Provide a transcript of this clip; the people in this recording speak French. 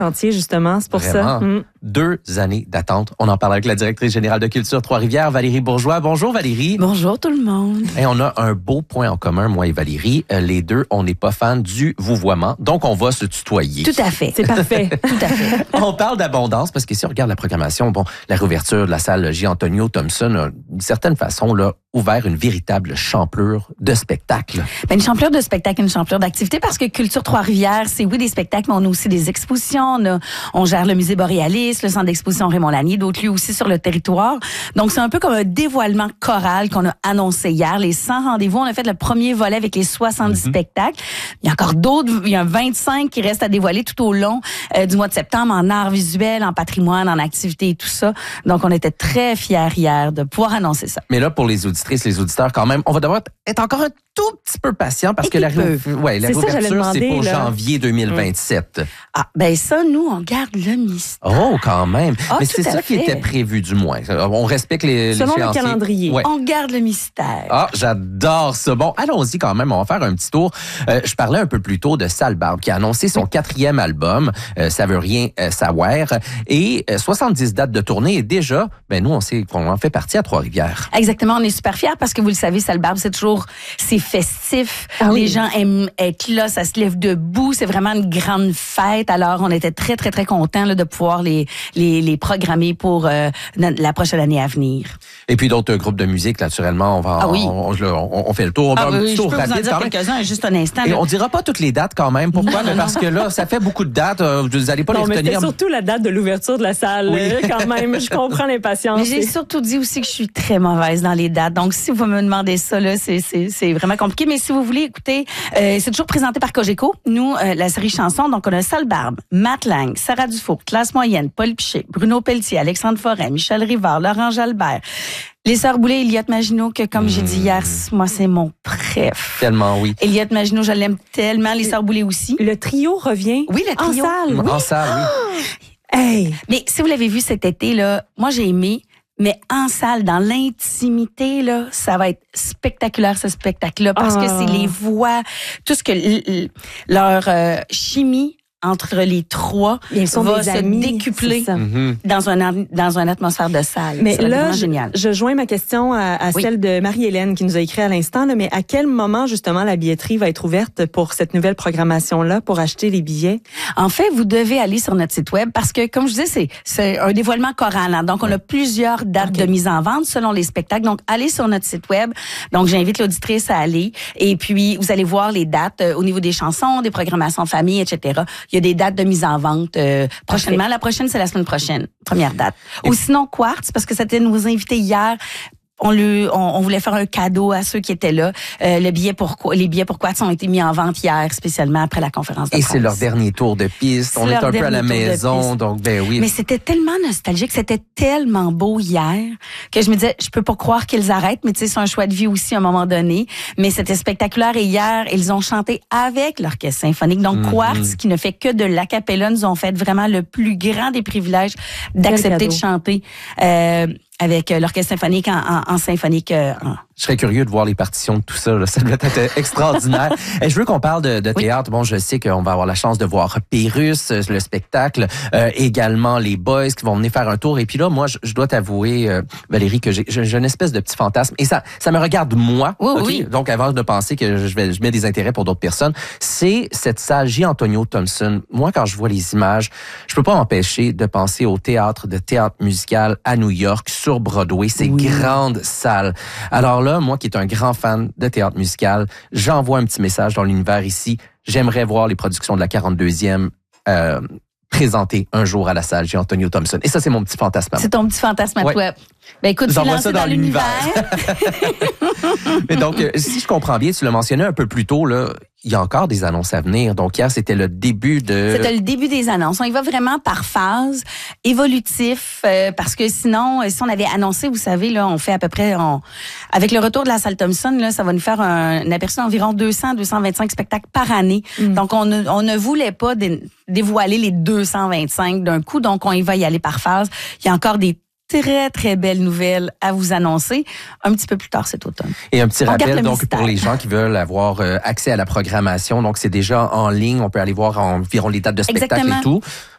Entier, justement, c'est pour Vraiment. ça. 2 années d'attente. On en parle avec la directrice générale de Culture Trois-Rivières, Valérie Bourgeois. Bonjour Valérie. Bonjour tout le monde. Et on a un beau point en commun, moi et Valérie. Les deux, on n'est pas fans du vouvoiement, donc on va se tutoyer. Tout à fait. C'est parfait. Tout à fait. On parle d'abondance parce que si on regarde la programmation, la réouverture de la salle J. Antonio Thompson a d'une certaine façon là, ouvert une véritable champlure de spectacle. Une champlure de spectacle, une champlure d'activité parce que Culture Trois-Rivières, c'est oui des spectacles, mais on a aussi des expositions. On gère le musée Boréalis, le centre d'exposition Raymond Lanier, d'autres lieux aussi sur le territoire. Donc, c'est un peu comme un dévoilement choral qu'on a annoncé hier. Les 100 rendez-vous, on a fait le premier volet avec les 70 spectacles. Il y a encore d'autres, il y a 25 qui restent à dévoiler tout au long du mois de septembre en art visuel, en patrimoine, en activité et tout ça. Donc, on était très fiers hier de pouvoir annoncer ça. Mais là, pour les auditrices, les auditeurs, quand même, on va devoir être encore un tout petit peu patient parce que la réouverture, c'est pour janvier 2027. Ah, ben ça, nous, on garde le mystère. Oh, quand même. Ah, mais tout c'est à ça qui fait. était prévu, du moins. On respecte les Selon le échéanciers. calendrier. Ouais. On garde le mystère. Ah, j'adore ça. Bon, allons-y quand même. On va faire un petit tour. Je parlais un peu plus tôt de Sal Barbe qui a annoncé son 4e album, Ça veut rien savoir, et 70 dates de tournée. Et déjà, nous, on sait qu'on en fait partie à Trois-Rivières. Exactement, on est super fiers parce que vous le savez, Sal Barbe, c'est festif. Ah oui. Les gens aiment être là, ça se lève debout. C'est vraiment une grande fête. Alors, on était très, très, très contents là, de pouvoir les programmer pour la prochaine année à venir. Et puis d'autres groupes de musique, naturellement, on fait le tour. On va un petit tour rapide je peux vous en dire quand même. quelques-uns, juste un instant. Et là. on dira pas toutes les dates quand même. Pourquoi? Parce que là, ça fait beaucoup de dates. Vous n'allez pas Non, les mais c'était retenir. surtout la date de l'ouverture de la salle, quand même. Je comprends l'impatience. Mais j'ai surtout dit aussi que je suis très mauvaise dans les dates. Donc, si vous me demandez ça, là, c'est vraiment compliqué. Mais si vous voulez, écoutez, c'est toujours présenté par Cogeco. Nous, la série chansons, donc on a Sal Barbe, Matt Lang, Sarah Dufour, Classe Moyenne, Paul Piché, Bruno Pelletier, Alexandre Forêt, Michel Rivard, Laurent Jalbert, les Sœurs Boulay, Elliott Maginot, que comme j'ai dit hier, moi, c'est mon préf. Tellement, oui. Elliott Maginot, je l'aime tellement. Les Sœurs Boulay aussi. Le trio revient Oui, le trio. en salle. En salle, oui. Hey! Mais si vous l'avez vu cet été, là, moi, j'ai aimé. Mais en salle, dans l'intimité, là, ça va être spectaculaire, ce spectacle-là, parce que c'est les voix, tout ce que leur chimie entre les trois Ils sont va des se amis, décupler c'est ça. dans une atmosphère de salle. Mais c'est là, vraiment génial. je joins ma question à Oui. celle de Marie-Hélène qui nous a écrit à l'instant. Là, mais à quel moment, justement, la billetterie va être ouverte pour cette nouvelle programmation-là, pour acheter les billets? En fait, vous devez aller sur notre site web parce que, comme je disais, c'est un dévoilement choral. Hein. Donc, on a plusieurs dates de mise en vente selon les spectacles. Donc, allez sur notre site web. Donc, j'invite l'auditrice à aller. Et puis, vous allez voir les dates au niveau des chansons, des programmations famille, etc. Il y a des dates de mise en vente prochainement. La prochaine, c'est la semaine prochaine, première date. Ou sinon, Quartz, parce que c'était nos invités hier. On voulait faire un cadeau à ceux qui étaient là. Les billets pour Quartz ont été mis en vente hier, spécialement après la conférence de presse. Et c'est leur dernier tour de piste. On est un peu à la maison, donc oui. Mais c'était tellement nostalgique, c'était tellement beau hier que je me disais, je peux pas croire qu'ils arrêtent, mais tu sais, c'est un choix de vie aussi à un moment donné. Mais c'était spectaculaire et hier, ils ont chanté avec l'orchestre symphonique. Donc Quartz, qui ne fait que de l'acapella, nous ont fait vraiment le plus grand des privilèges d'accepter de chanter. Avec l'orchestre symphonique en symphonique. Je serais curieux de voir les partitions de tout ça. Là. Ça doit être extraordinaire. Et je veux qu'on parle de théâtre. Bon, je sais qu'on va avoir la chance de voir Pérus, le spectacle, également les Boys qui vont venir faire un tour. Et puis là, moi, je dois t'avouer, Valérie, que j'ai une espèce de petit fantasme. Et ça me regarde moi. Oui, okay? oui. Donc, avant de penser que je mets des intérêts pour d'autres personnes, c'est cette salle J. Antonio Thompson. Moi, quand je vois les images, je peux pas m'empêcher de penser au théâtre musical à New York, sur Broadway, ces grandes salles. Alors là, moi qui est un grand fan de théâtre musical, j'envoie un petit message dans l'univers ici. J'aimerais voir les productions de la 42e présentées un jour à la salle J. Antonio Thompson. Et ça, c'est mon petit fantasme. C'est ton petit fantasme à toi. Ben écoute, tu j'envoie lances ça dans l'univers. Mais donc, si je comprends bien, tu l'as mentionné un peu plus tôt, là, il y a encore des annonces à venir. Donc hier, c'était le début C'était le début des annonces. On y va vraiment par phase, évolutif, parce que sinon, si on avait annoncé, vous savez, là, on fait à peu près, avec le retour de la salle Thompson, là, ça va nous faire un aperçu d'environ 200-225 spectacles par année. Donc, on ne voulait pas dévoiler les 225 d'un coup, donc on y va y aller par phase. Il y a encore des très, très belle nouvelle à vous annoncer un petit peu plus tard cet automne. Et un petit rappel, donc, mystère. pour les gens qui veulent avoir accès à la programmation, donc c'est déjà en ligne, on peut aller voir environ les dates de spectacle et tout.